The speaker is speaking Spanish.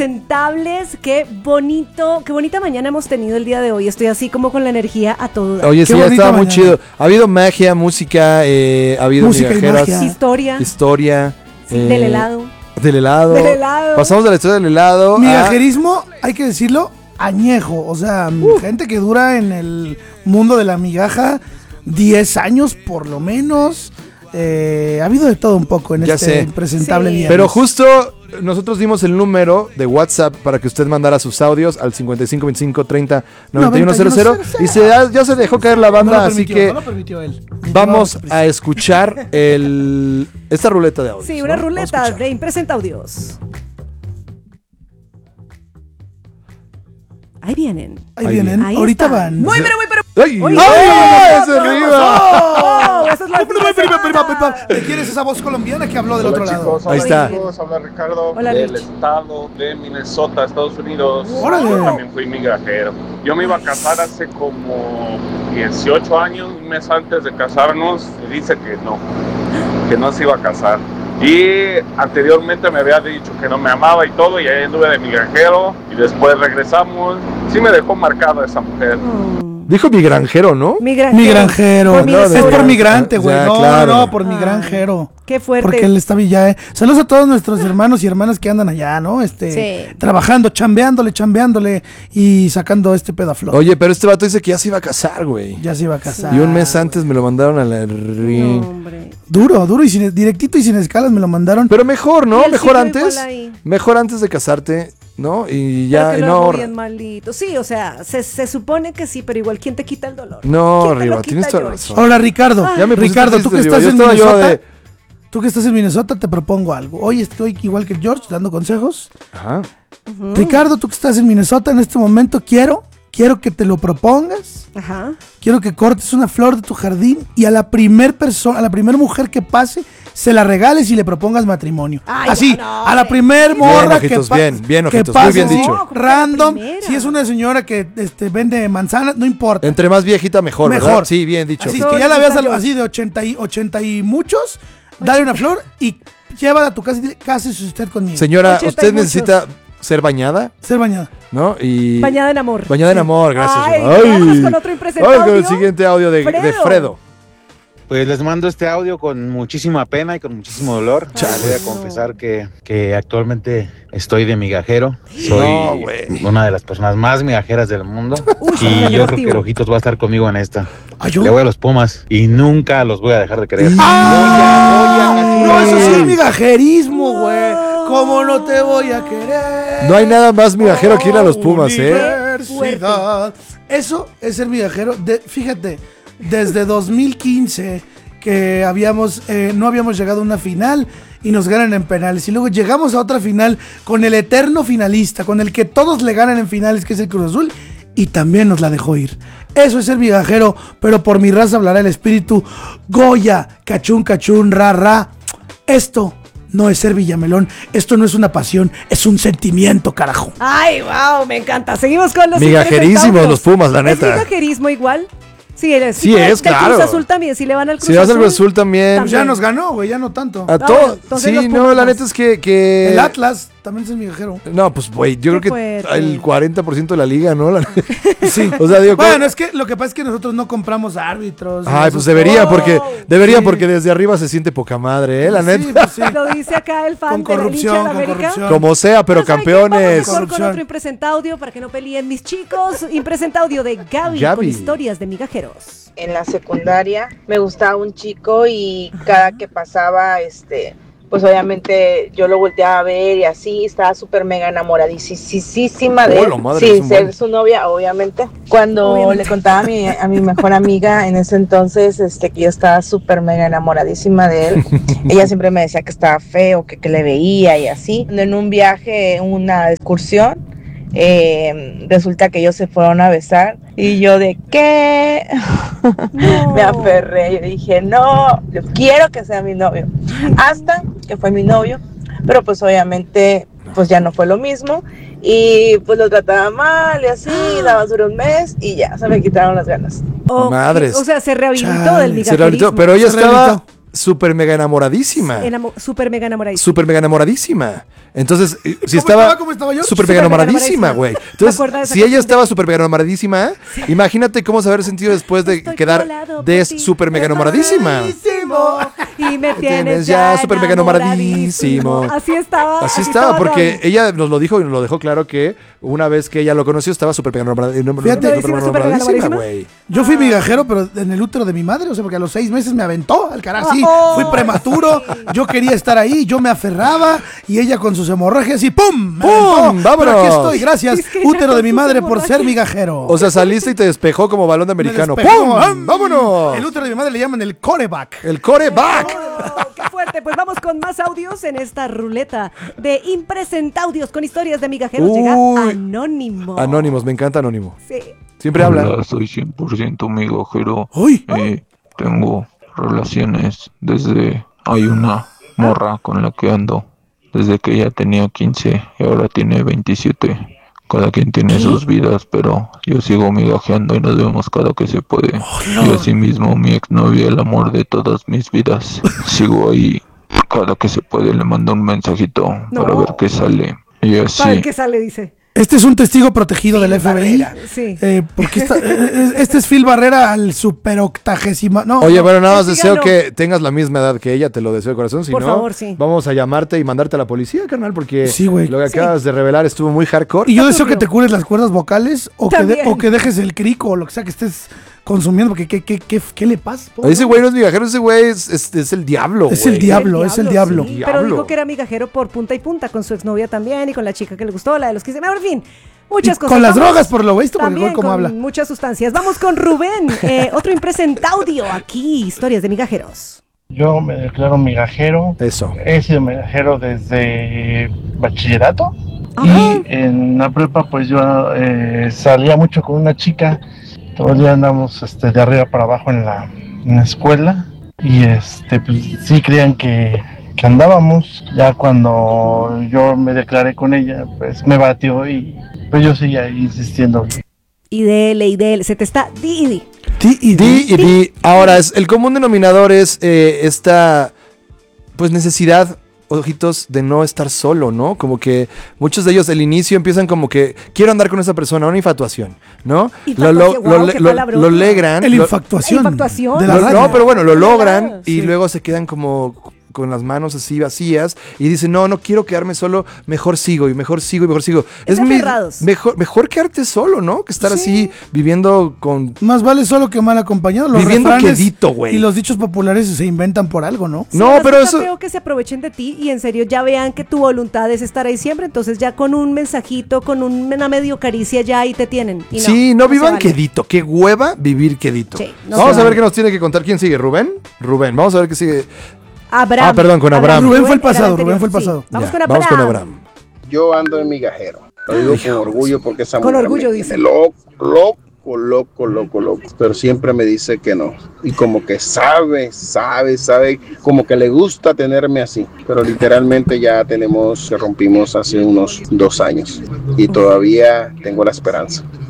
impresentables. Qué bonita mañana hemos tenido el día de hoy. Estoy así como con la energía a todo dar. Oye, Qué sí, ha estado muy mañana. chido. Ha habido magia, música, ha habido Música y migajeras, magia. historia. Del helado. Del helado. Del helado. Pasamos de la historia del helado. Migajerismo, hay que decirlo, añejo. O sea, gente que dura en el mundo de la migaja 10 años por lo menos. Ha habido de todo un poco en Ya este sé. impresentable Sí. día. Pero justo nosotros dimos el número de WhatsApp para que usted mandara sus audios al 55 25 30 91 00 y ya se dejó caer la banda, así que no lo permitió él. vamos a escuchar esta ruleta de audios. Sí, una ¿no? ruleta de Impresenta Audios. Ahí vienen. Ahí vienen, Ahí ahorita está. van. Muy, pero. ¡Ay! Oye, ¡Ay! ¡Es arriba! ¡Oh! Esa es la ¿Quién es esa voz colombiana que habló del Hola otro lado? chicos, Ahí hola está. chicos, habla Ricardo Hola, del Rich. estado de Minnesota, Estados Unidos. Órale. Yo también fui migajero. Yo me iba a casar hace como 18 años, un mes antes de casarnos, y dice que no se iba a casar. Y anteriormente me había dicho que no me amaba y todo, y ahí anduve de migajero, y después regresamos. Sí me dejó marcada esa mujer. Dijo mi granjero, ¿no? Mi Mi granjero. Por mi Es deseo. por migrante, güey. Ya, No, claro. no, por mi Ay, granjero. Qué fuerte. Porque él está allá. Saludos a todos nuestros hermanos y hermanas que andan allá, ¿no? Sí. Trabajando, chambeándole y sacando este pedo a flor. Oye, pero este vato dice que ya se iba a casar, güey. Ya se iba a casar. Y un mes antes me lo mandaron a la No, ring. hombre. Duro y directito y sin escalas me lo mandaron. Pero mejor, Y ¿no? él Mejor siguió antes. igual ahí. Mejor antes de casarte, ¿no? Y Pero ya, que lo no. hago bien malito. Sí, o sea, se supone que sí, pero igual, ¿quién te quita el dolor? No, ¿Quién te lo Riva, quita, tienes toda George? razón. Hola, Ricardo. Ya me pusiste Ricardo, tú que triste, estás Riva. en Yo estaba Minnesota. Tú que estás en Minnesota, te propongo algo. Hoy estoy igual que George, dando consejos. Ajá. Ricardo, tú que estás en Minnesota en este momento, quiero que te lo propongas. Ajá. Quiero que cortes una flor de tu jardín y a la primer persona, a la primer mujer que pase, se la regales y le propongas matrimonio. Ay, Así, no, a la primer bien, morra ojitos, que bien, que ojitos, pase muy bien así, dicho. No, como la random. primera. Si es una señora que vende manzanas, no importa. Entre más viejita, mejor, ¿verdad? Sí, bien dicho. Así Eso que ya la le veas gusta a así de 80 y muchos, dale una flor y llévala a tu casa y dile, cásese usted conmigo. Señora, 80 y usted muchos. necesita ser bañada, Ser bañada. ¿no? Y Bañada en amor. bañada en amor, gracias. Ay, Riva. vámonos con otro impresenta Vamos con el audio. siguiente audio de Fredo. Pues les mando este audio con muchísima pena y con muchísimo dolor. Voy a confesar que actualmente estoy de migajero. Soy No, güey. una de las personas más migajeras del mundo. Uy, qué Y yo creo negativo. que Rojitos va a estar conmigo en esta. ¿Ah, yo? Le voy a los Pumas y nunca los voy a dejar de querer. No, eso sí es migajerismo, güey. ¿Cómo no te voy a querer? No hay nada más migajero que ir a los Pumas, ¿eh? Universidad. Eso es ser migajero. Fíjate, desde 2015 que no habíamos llegado a una final y nos ganan en penales. Y luego llegamos a otra final con el eterno finalista, con el que todos le ganan en finales, que es el Cruz Azul, y también nos la dejó ir. Eso es ser migajero, pero por mi raza hablará el espíritu. Goya, cachún, cachún, ra, ra. Esto no es ser Villamelón, esto no es una pasión, es un sentimiento, carajo. Ay, wow, me encanta. Seguimos con los Migajerísimos impresentados. los Pumas, la ¿Es neta. migajerismo igual? Sí, Sí es, del claro. Cruz Azul también, si le van al Cruz Si vas al Azul. Cruz Azul también. También. Ya nos ganó, güey, ya no tanto. A No, todo. entonces Sí, los no, Pumas la más. neta es que... El Atlas también es migajero. No, pues, güey, yo Qué creo que fuerte. el 40% de la liga, ¿no? Sí. O sea, digo... Bueno, es que lo que pasa es que nosotros no compramos árbitros. Ay, pues Nosotros- debería Sí. porque desde arriba se siente poca madre, la Sí, neta. pues sí. Lo dice acá el fan Con de la hincha de corrupción, la con América. corrupción. Como sea, pero ¿saben qué? campeones. Vamos mejor con Corrupción. otro impresenta audio para que no peleen mis chicos. Impresenta audio de Gaby con Gaby. historias de migajeros. En la secundaria me gustaba un chico y cada que pasaba, pues obviamente yo lo volteaba a ver y así, estaba súper mega enamoradísima de él, Hola, madre, es sin un ser buen. su novia, obviamente. Cuando Obviamente. le contaba a mi mejor amiga en ese entonces, que yo estaba súper mega enamoradísima de él, ella siempre me decía que estaba feo, que le veía y así. En un viaje, una excursión, resulta que ellos se fueron a besar y yo de ¿qué? No. Me aferré, yo dije no, yo quiero que sea mi novio, hasta que fue mi novio, pero pues obviamente pues ya no fue lo mismo y pues lo trataba mal y así, nada más duró un mes y ya se me quitaron las ganas. Ok, Madres. O sea, se rehabilitó Chale, del Se rehabilitó, migajerismo. pero ella Se estaba... rehabilitó. súper mega enamoradísima. Súper mega enamoradísima. Súper mega enamoradísima. Entonces, si ¿Cómo estaba yo? súper mega enamoradísima, güey. ¿Te acuerdas Entonces, de esa si ella canción estaba súper mega enamoradísima, imagínate cómo se haber sentido después de Estoy quedar colado de por ti, súper mega enamoradísima. Y me Tienes tienes ya ya súper mega enamoradísimo. Así estaba. Así estaba, porque David. ella nos lo dijo y nos lo dejó claro que una vez que ella lo conoció estaba súper mega Fíjate, enamoradísima, güey. Yo fui migajero, pero en el útero de mi madre, o sea, porque a los 6 meses me aventó al carajo. Sí, Oh, fui prematuro, yo quería estar ahí, yo me aferraba y ella con sus hemorragias y ¡pum! Me aventó. ¡Vámonos! Pero aquí estoy, gracias, Es que ella útero de con mi sus madre por ser hemorragias. migajero. O sea, saliste y te despejó como balón de Me americano. despegó. ¡Pum! ¡Vámonos! El útero de mi madre le llaman el coreback. El coreback. Oh, ¡qué fuerte! Pues vamos con más audios en esta ruleta de impresentaudios con historias de migajeros. Llega Uy. Anónimo. Anónimos, me encanta Anónimo. Sí. Siempre habla. Hola, soy 100% migajero. Uy, Tengo relaciones desde... Hay una morra con la que ando desde que ella tenía 15 y ahora tiene 27. Cada quien tiene sus vidas, pero yo sigo migajeando y nos vemos cada que se puede. Y asimismo, mi exnovia, el amor de todas mis vidas. Sigo ahí cada que se puede, le mando un mensajito para ver qué sale. Y así. Para ver qué sale, dice. este es un testigo protegido del FBI. Sí. Porque este es Phil Barrera al super octagésima. No, Oye, no. bueno, nada más sí deseo ganó. que tengas la misma edad que ella, te lo deseo de corazón. Si Por no, favor, sí. vamos a llamarte y mandarte a la policía, carnal, porque Sí, güey. lo que acabas de revelar estuvo muy hardcore. Y yo deseo que te cures las cuerdas vocales o También. que dejes el crico o lo que sea que estés consumiendo, porque ¿qué le pasa? A ese güey no es migajero, ese güey es el diablo, Es güey. el diablo, es el diablo. Sí, pero dijo que era migajero por punta y punta, con su exnovia también y con la chica que le gustó, la de los 15. En fin, muchas Y cosas. con las Vamos drogas, por lo visto, porque también cómo con habla. muchas sustancias. Vamos con Rubén, otro impresentaudio aquí, historias de migajeros. Yo me declaro migajero. Eso. He sido migajero desde bachillerato. Ajá. Y en la prepa, pues yo salía mucho con una chica. Todo el día andamos de arriba para abajo en la escuela. Y pues sí creían que andábamos. Ya cuando yo me declaré con ella, pues me batió y pues yo seguía ahí insistiendo. Y dele, se te está di. D. Ahora, el común denominador es esta pues necesidad, ojitos, de no estar solo, ¿no? Como que muchos de ellos al inicio empiezan como que quiero andar con esa persona, una infatuación, ¿no? Infatuación, guau, qué palabrota. Lo logran. El infatuación. Infatuación. De la radio. No, pero bueno, lo logran Ah, y sí. luego se quedan como con las manos así vacías y dicen, no quiero quedarme solo, mejor sigo. Es aferrados. mejor quedarte solo, ¿no? Que estar así viviendo con... Más vale solo que mal acompañado. Los Viviendo refranes quedito, güey. y los dichos populares se inventan por algo, ¿no? Sí, No, pero resulta eso... feo que se aprovechen de ti y en serio ya vean que tu voluntad es estar ahí siempre, entonces ya con un mensajito, con una medio caricia ya ahí te tienen. Y Sí, no se vivan vale. quedito. Qué hueva vivir quedito. Sí, no Vamos se a ver vale. qué nos tiene que contar. ¿Quién sigue? ¿Rubén? Vamos a ver qué sigue. Abraham. Ah, perdón, con Abraham. Rubén fue el era pasado, anterior, Rubén fue el sí. pasado. Vamos Ya, con vamos con Abraham. Abraham. Yo ando en migajero. Lo digo con orgullo porque esa Con mujer orgullo, me dice. tiene loco. Pero siempre me dice que no. Y como que sabe, como que le gusta tenerme así. Pero literalmente rompimos hace unos 2 años. Y todavía tengo la esperanza.